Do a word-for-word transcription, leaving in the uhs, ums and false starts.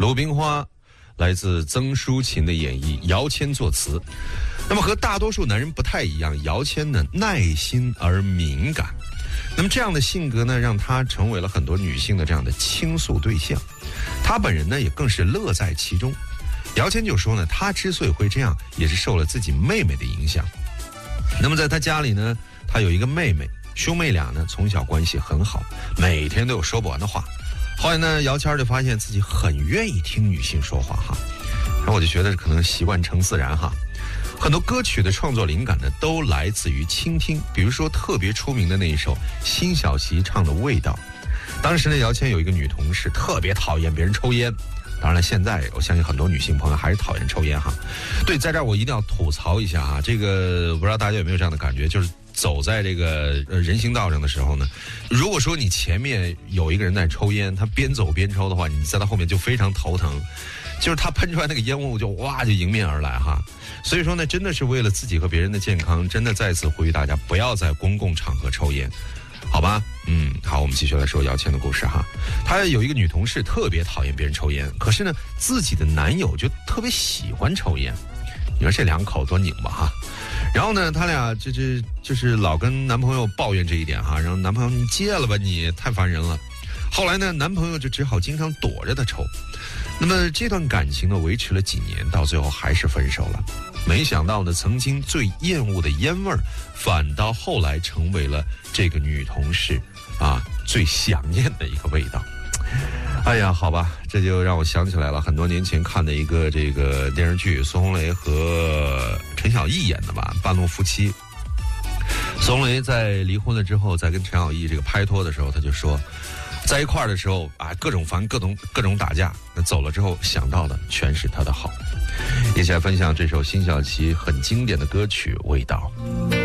鲁冰花来自曾淑琴的演绎，姚谦作词。那么和大多数男人不太一样，姚谦呢耐心而敏感。那么这样的性格呢，让他成为了很多女性的这样的倾诉对象。他本人呢也更是乐在其中。姚谦就说呢，他之所以会这样，也是受了自己妹妹的影响。那么在他家里呢，他有一个妹妹，兄妹俩呢从小关系很好，每天都有说不完的话。后来呢，姚谦就发现自己很愿意听女性说话哈，然后我就觉得可能习惯成自然哈。很多歌曲的创作灵感呢，都来自于倾听。比如说特别出名的那一首辛晓琪唱的《味道》。当时呢，姚谦有一个女同事特别讨厌别人抽烟。当然了，现在我相信很多女性朋友还是讨厌抽烟哈。对，在这儿我一定要吐槽一下哈，这个不知道大家有没有这样的感觉，就是走在这个呃人行道上的时候呢，如果说你前面有一个人在抽烟，他边走边抽的话，你在他后面就非常头疼。就是他喷出来那个烟雾就哇就迎面而来哈，所以说呢，真的是为了自己和别人的健康，真的再次呼吁大家不要在公共场合抽烟，好吧？嗯，好，我们继续来说姚谦的故事哈。他有一个女同事特别讨厌别人抽烟，可是呢，自己的男友就特别喜欢抽烟，你说这两口多拧巴哈。然后呢，他俩这这就是老跟男朋友抱怨这一点哈，然后男朋友你戒了吧，你太烦人了。后来呢，男朋友就只好经常躲着她抽。那么这段感情呢，维持了几年，到最后还是分手了。没想到呢，曾经最厌恶的烟味儿，反倒后来成为了这个女同事啊最想念的一个味道。哎呀，好吧，这就让我想起来了，很多年前看的一个这个电视剧，孙红雷和陈小艺演的吧，《半路夫妻》。孙红雷在离婚了之后，在跟陈小艺这个拍拖的时候，他就说，在一块儿的时候啊，各种烦，各种各种打架。那走了之后，想到的全是他的好。一起来分享这首辛晓琪很经典的歌曲《味道》。